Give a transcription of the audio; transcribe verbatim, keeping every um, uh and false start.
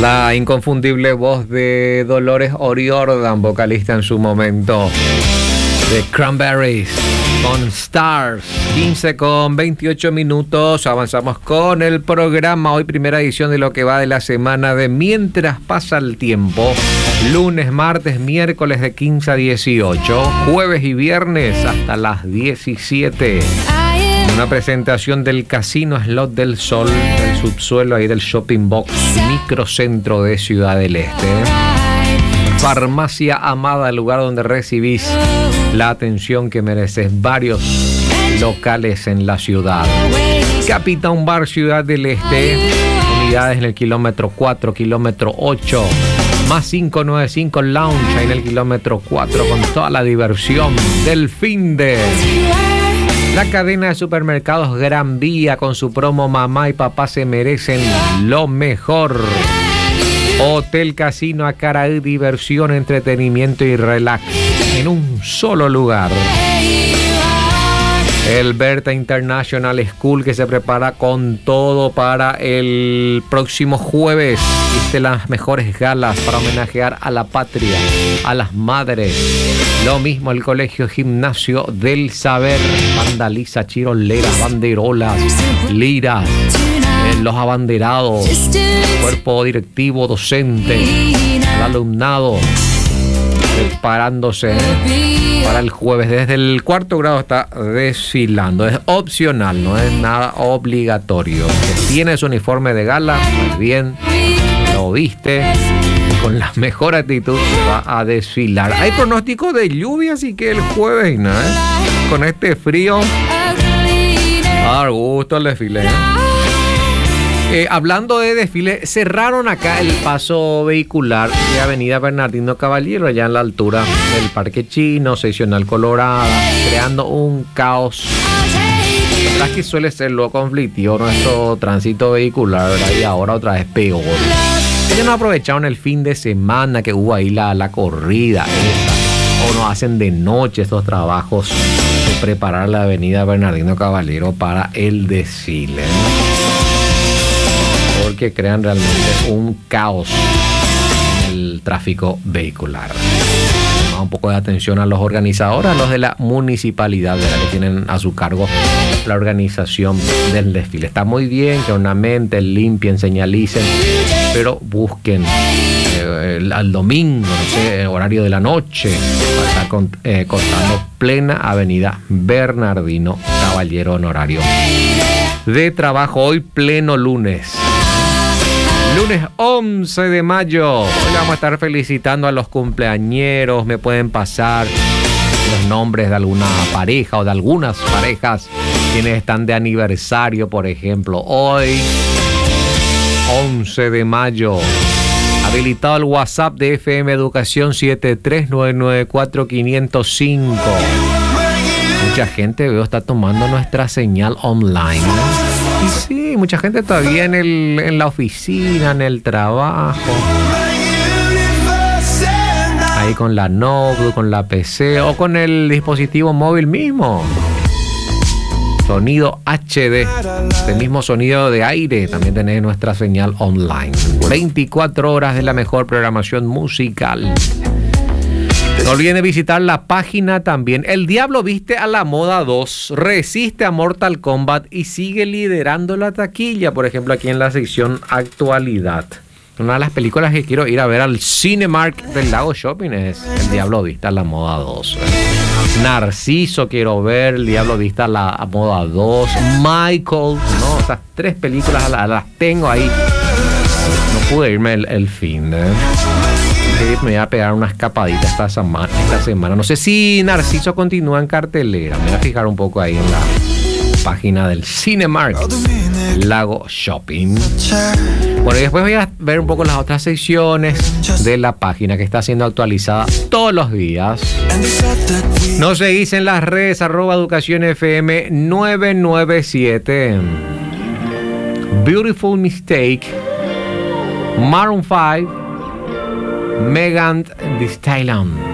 La inconfundible voz de Dolores O'Riordan, vocalista en su momento de Cranberries, con Stars. Quince con veintiocho minutos, avanzamos con el programa. Hoy primera edición de lo que va de la semana de Mientras pasa el tiempo. Lunes, martes, miércoles de quince a dieciocho, jueves y viernes hasta las diecisiete. Una presentación del Casino Slot del Sol, del subsuelo ahí del Shopping Box, microcentro de Ciudad del Este. Farmacia Amada, el lugar donde recibís la atención que mereces. Varios locales en la ciudad. Capitán Bar, Ciudad del Este. Unidades en el kilómetro cuatro, kilómetro ocho. Más cinco nueve cinco Lounge ahí en el kilómetro cuatro con toda la diversión del fin de... La cadena de supermercados Gran Vía con su promo Mamá y Papá se merecen lo mejor. Hotel Casino Acaraí, diversión, entretenimiento y relax en un solo lugar. El Berta International School, que se prepara con todo para el próximo jueves. Viste las mejores galas para homenajear a la patria, a las madres. Lo mismo el Colegio Gimnasio del Saber. Vandaliza chiroleras, banderolas, liras, eh, los abanderados, cuerpo directivo, docente, el alumnado preparándose ¿eh? para el jueves. Desde el cuarto grado está desfilando. Es opcional, no es nada obligatorio. Si tienes uniforme de gala, pues bien, lo viste, con la mejor actitud va a desfilar. Hay pronóstico de lluvia, así que el jueves, ¿no? ¿eh? Con este frío, a dar gusto el desfile. ¿eh? Eh, hablando de desfile, cerraron acá el paso vehicular de Avenida Bernardino Caballero, allá en la altura del Parque Chino, Seccional Colorada, creando un caos. La verdad es que suele ser lo conflictivo nuestro tránsito vehicular, ¿verdad? Y ahora otra vez peor. Ellos no aprovecharon el fin de semana que hubo ahí la, la corrida esa, o no hacen de noche estos trabajos de preparar la Avenida Bernardino Caballero para el desfile, ¿no? Porque crean realmente un caos en el tráfico vehicular. Un poco de atención a los organizadores, a los de la municipalidad, ¿verdad? Que tienen a su cargo la organización del desfile. Está muy bien que ornamenten, limpien, señalicen, pero busquen eh, el, al domingo, no sé, el horario de la noche, para estar con, eh, cortando plena Avenida Bernardino Caballero en horario de trabajo. Hoy pleno lunes. Lunes once de mayo. Hoy vamos a estar felicitando a los cumpleañeros. Me pueden pasar los nombres de alguna pareja o de algunas parejas quienes están de aniversario, por ejemplo. Hoy, once de mayo. Habilitado el WhatsApp de F M Educación siete tres nueve nueve cuatro cinco cero cinco. Mucha gente, veo, está tomando nuestra señal online. Y sí, mucha gente todavía en, el, en la oficina, en el trabajo. Ahí con la notebook, con la P C o con el dispositivo móvil mismo. Sonido H D. El mismo sonido de aire. También tenés nuestra señal online. veinticuatro horas de la mejor programación musical. No olviden de visitar la página también. El Diablo Viste a la Moda dos resiste a Mortal Kombat y sigue liderando la taquilla. Por ejemplo, aquí en la sección Actualidad. Una de las películas que quiero ir a ver al Cinemark del Lago Shopping es El Diablo Viste a la Moda dos. Narciso quiero ver, El Diablo Viste a la Moda dos. Michael, ¿no? Esas tres películas las, las tengo ahí. No pude irme el, el fin, ¿eh? Me voy a pegar una escapadita esta semana, esta semana. No sé si Narciso continúa en cartelera. Me voy a fijar un poco ahí en la página del Cinemark Lago Shopping. Bueno, y después voy a ver un poco las otras secciones de la página que está siendo actualizada todos los días. Nos seguís en las redes arroba Educación F M nueve nueve siete. Beautiful Mistake, Maroon five, Megan Thee Stallion.